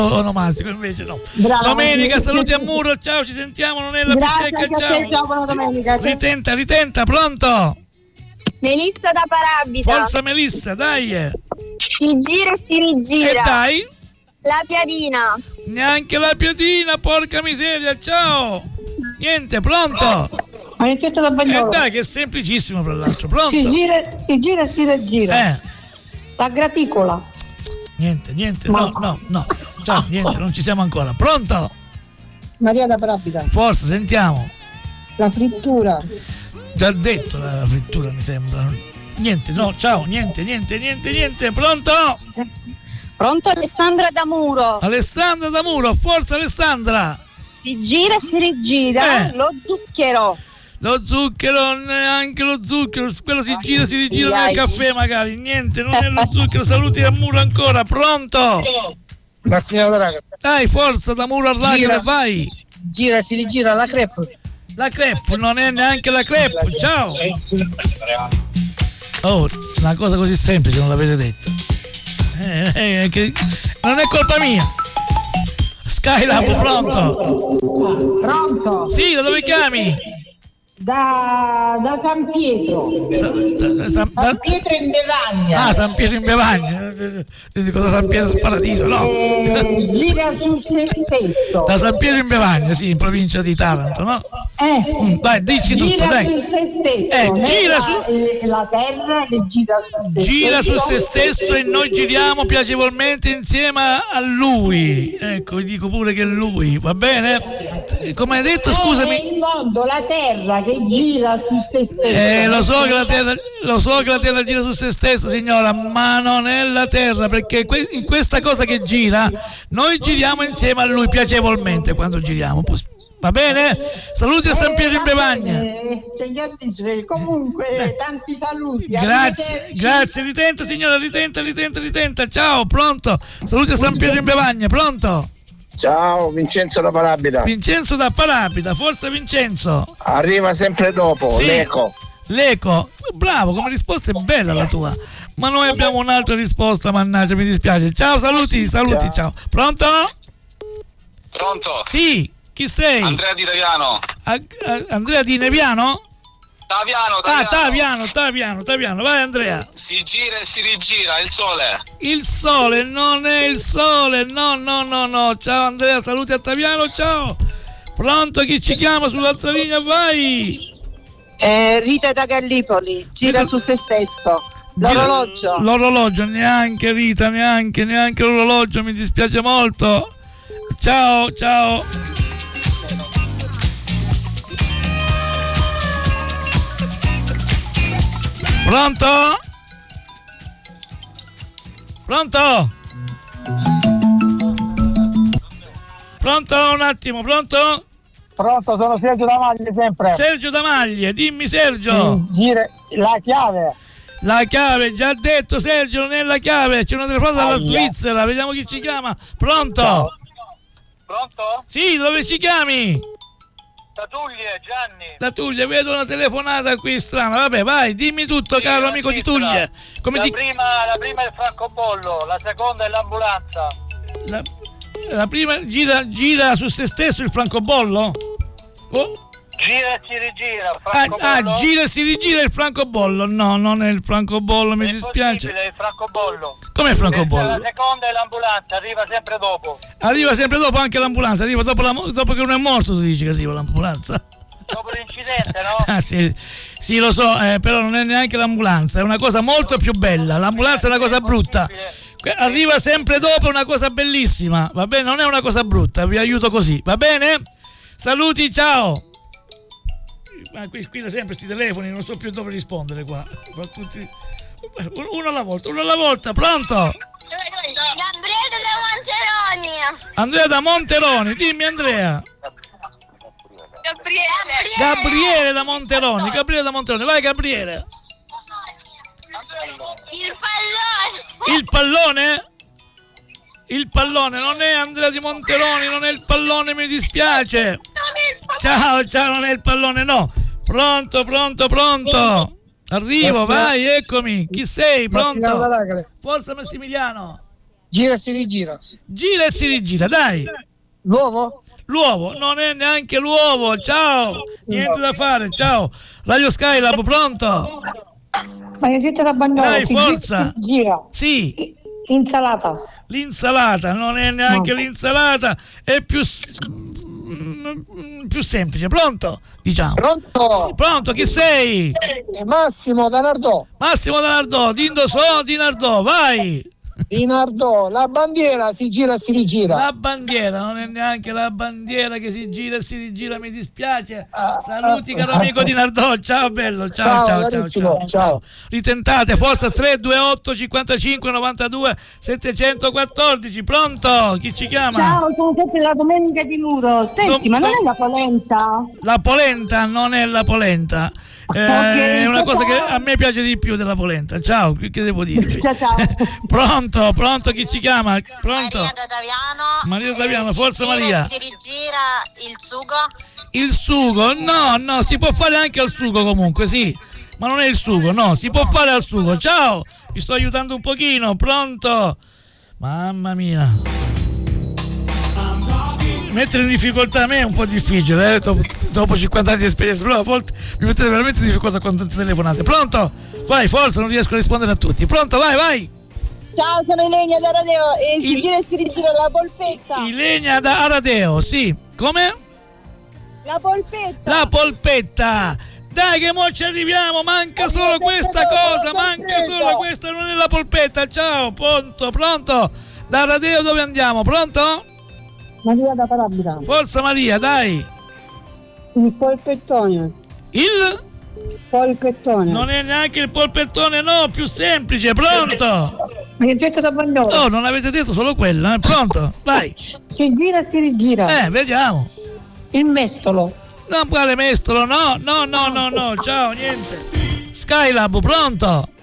onomastico, invece no. Bravo. Domenica, saluti a Muro, ciao, ci sentiamo, non è la bistecca, ciao. Buona domenica. Ritenta, pronto? Melissa da Parabita. Forza Melissa, dai. Si gira e si rigira. E dai. La piadina. Neanche la piadina, porca miseria, ciao. Niente, pronto? Iniziato da Bagnolo. Dai, che è semplicissimo, tra l'altro, pronto? Si gira e si rigira. La graticola. Niente, no. Ciao, niente, non ci siamo ancora. Pronto? Maria da Parabita. Forza, sentiamo. La frittura. Già detto la frittura, mi sembra. Niente, no, ciao, niente. Pronto? Pronto, Alessandra da Muro. Alessandra da Muro, forza Alessandra. Si gira e si rigira. Lo zucchero. Lo zucchero, neanche lo zucchero, quello si gira, si rigira nel caffè magari, niente, non è lo zucchero, saluti a Muro ancora, pronto? La signora Draga. Dai, forza, da Muro a Ragana, vai! Gira, si rigira la crepe. La crepe, non è neanche la crepe, ciao! Oh, una cosa così semplice, non l'avete detto. Che non è colpa mia! Skylab, pronto? Pronto? Sì, da dove chiami? Da San Pietro. San Pietro in Bevagna. Ah, San Pietro in Bevagna. Dico da San Pietro Paradiso, no? Gira su se stesso. Da San Pietro in Bevagna, sì, in provincia di Taranto, no? Vai, dici tutto, dai. Gira su se stesso. Gira su la terra che gira su se stesso e noi giriamo piacevolmente insieme a lui. Ecco, vi dico pure che è lui, va bene? Come hai detto, scusami. Il mondo, la terra che gira su se stesso. Lo so che la terra gira su se stessa, signora, ma non è la terra, perché in questa cosa che gira noi giriamo insieme a lui piacevolmente quando giriamo. Va bene? Saluti a San Pietro in Bevagna. Comunque tanti saluti. Grazie, ritenta signora, ritenta. Ciao, pronto? Saluti a San Pietro in Bevagna, pronto? Ciao, Vincenzo da Parabita. Vincenzo da Parabita, forza Vincenzo. Arriva sempre dopo, sì. L'eco. Bravo, come risposta è bella la tua. Ma noi abbiamo un'altra risposta, mannaggia, mi dispiace. Ciao, saluti, ciao. Pronto? Pronto? Sì, chi sei? Andrea di Taviano. Andrea di Neviano? Taviano. Taviano, vai Andrea. Si gira e si rigira, il sole. Il sole, non è il sole, no. Ciao Andrea, saluti a Taviano, ciao. Pronto, chi ci chiama sull'altra linea, vai. Rita da Gallipoli, gira su se stesso. L'orologio, neanche Rita, neanche l'orologio, mi dispiace molto. Ciao. Pronto? Pronto, un attimo, pronto? Pronto, sono Sergio Damaglie sempre. Sergio Damaglie, dimmi Sergio. Gira la chiave. La chiave, già detto Sergio, non è la chiave, c'è una telefonata dalla Svizzera, vediamo chi ci chiama. Pronto? Ciao. Pronto? Sì, dove ci chiami? Da Tuglie, Gianni. Da Tuglie, vedo una telefonata qui strana. Vabbè, vai, dimmi tutto, sì, caro amico di Tuglie. La prima è il francobollo, la seconda è l'ambulanza. La prima gira su se stesso il francobollo? Gira e si rigira, francobollo. Gira e si rigira il francobollo. No, non è il francobollo, mi dispiace. È il francobollo. Come il francobollo? La seconda è l'ambulanza, arriva sempre dopo. Arriva sempre dopo anche l'ambulanza, arriva dopo che uno è morto, tu dici che arriva l'ambulanza. Dopo l'incidente, no? Sì, lo so, però non è neanche l'ambulanza, è una cosa molto più bella. L'ambulanza è una cosa brutta. Arriva sempre dopo, è una cosa bellissima, va bene? Non è una cosa brutta, vi aiuto così, va bene? Saluti, ciao. Ma qui sempre questi telefoni, non so più dove rispondere qua. Tutti... Uno alla volta, pronto? Gabriele da Monteroni. Andrea da Monteroni, dimmi Andrea. Gabriele da Monteroni, vai Gabriele. Il pallone? Il pallone, non è Andrea di Monteroni, non è il pallone, mi dispiace. Ciao, non è il pallone, no. Pronto. Arrivo, vai, eccomi. Chi sei? Pronto? Forza Massimiliano. Gira e si rigira. Gira e si rigira, dai. L'uovo? L'uovo, non è neanche l'uovo, ciao, niente da fare, ciao. Radio Skylab, pronto? Ma io detto da Bagnolo. Dai, forza. Gira. Sì. Insalata. L'insalata, non è neanche l'insalata, è più semplice, pronto? Diciamo. Pronto? Sì, pronto, chi sei? Massimo da Nardò. Massimo da Nardò, Dindo so di Nardò, vai! Di Nardò, la bandiera si gira e si rigira. La bandiera, non è neanche la bandiera che si gira e si rigira, mi dispiace. Saluti caro amico di Nardò, ciao bello, ciao. Ritentate, forza 328 55 92 714, pronto? Chi ci chiama? Ciao, sono sempre la domenica di Muro. Senti, ma non è la polenta? La polenta non è la polenta. Okay, è una cosa ciao. che a me piace di più della polenta. Ciao, che devo dire? Ciao. Pronto, chi ci chiama? Pronto? Maria da Taviano. Maria da Taviano, forza Maria. Si rigira il sugo. Il sugo? No, si può fare anche al sugo comunque, sì. Ma non è il sugo, no, si può fare al sugo. Ciao, vi sto aiutando un pochino, pronto? Mamma mia. Mettere in difficoltà a me è un po' difficile, dopo 50 anni di esperienza, però a volte mi mettete veramente in difficoltà con tante telefonate. Pronto? Vai, forza, non riesco a rispondere a tutti. Pronto, vai. Ciao, sono Ilenia da Aradeo e si gira e si rigira la polpetta. Ilenia da Aradeo, sì. Come? La polpetta. La polpetta. Dai che mo ci arriviamo, manca solo questa cosa, manca solo questa, non è la polpetta. Ciao, pronto? Da Aradeo dove andiamo? Pronto? Maria da Calabria. Forza Maria, dai. Il polpettone. Il? Polpettone. Non è neanche il polpettone, no, più semplice, pronto? Ma io detto da Bagnolo. Oh, non avete detto solo quella, pronto? Vai. Si gira e si rigira. Vediamo. Il mestolo. No, quale mestolo? No, ciao, niente. Skylab, pronto?